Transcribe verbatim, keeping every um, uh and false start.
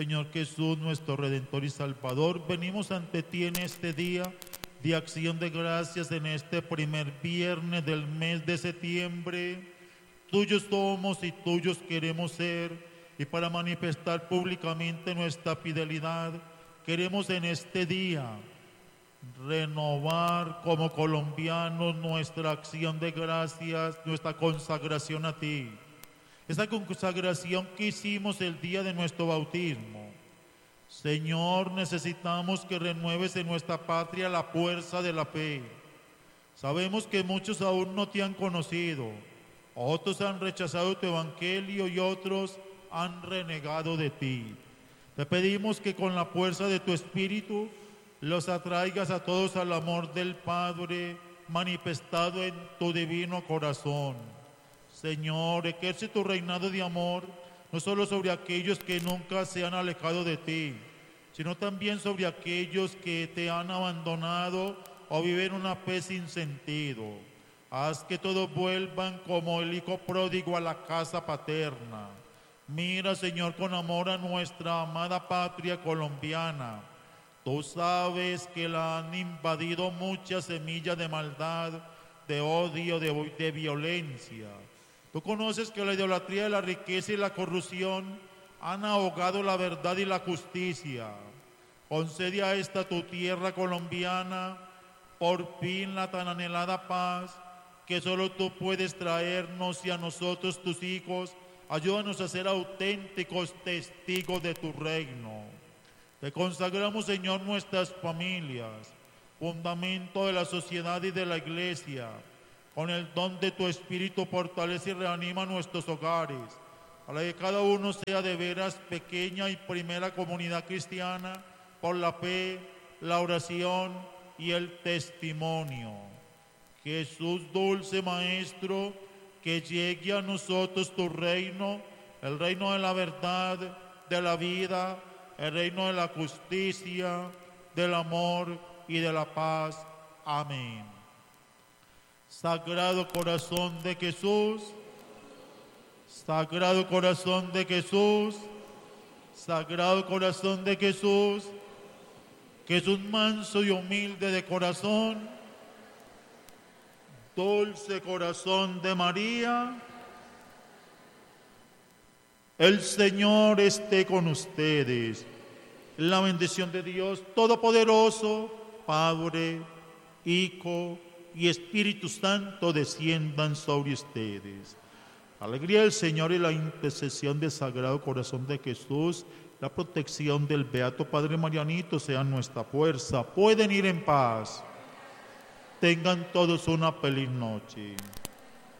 Señor Jesús, nuestro Redentor y Salvador, venimos ante ti en este día de acción de gracias, en este primer viernes del mes de septiembre. Tuyos somos y tuyos queremos ser, y para manifestar públicamente nuestra fidelidad, queremos en este día renovar como colombianos nuestra acción de gracias, nuestra consagración a ti. Esa consagración que hicimos el día de nuestro bautismo. Señor, necesitamos que renueves en nuestra patria la fuerza de la fe. Sabemos que muchos aún no te han conocido, otros han rechazado tu evangelio y otros han renegado de ti. Te pedimos que con la fuerza de tu Espíritu los atraigas a todos al amor del Padre manifestado en tu divino corazón. Señor, ejerce tu reinado de amor, no solo sobre aquellos que nunca se han alejado de ti, sino también sobre aquellos que te han abandonado o viven una fe sin sentido. Haz que todos vuelvan como el hijo pródigo a la casa paterna. Mira, Señor, con amor a nuestra amada patria colombiana. Tú sabes que la han invadido muchas semillas de maldad, de odio, de, de violencia. Tú conoces que la idolatría, la riqueza y la corrupción han ahogado la verdad y la justicia. Concede a esta tu tierra colombiana por fin la tan anhelada paz que solo tú puedes traernos, y a nosotros, tus hijos, ayúdanos a ser auténticos testigos de tu reino. Te consagramos, Señor, nuestras familias, fundamento de la sociedad y de la iglesia. Con el don de tu Espíritu fortalece y reanima nuestros hogares, para que cada uno sea de veras pequeña y primera comunidad cristiana por la fe, la oración y el testimonio. Jesús, dulce Maestro, que llegue a nosotros tu reino, el reino de la verdad, de la vida, el reino de la justicia, del amor y de la paz. Amén. Sagrado Corazón de Jesús, Sagrado Corazón de Jesús, Sagrado Corazón de Jesús, Jesús manso y humilde de corazón, dulce corazón de María, el Señor esté con ustedes. La bendición de Dios Todopoderoso, Padre, Hijo y Espíritu Santo desciendan sobre ustedes. La alegría del Señor y la intercesión del Sagrado Corazón de Jesús, la protección del Beato Padre Marianito sean nuestra fuerza. Pueden ir en paz. Tengan todos una feliz noche.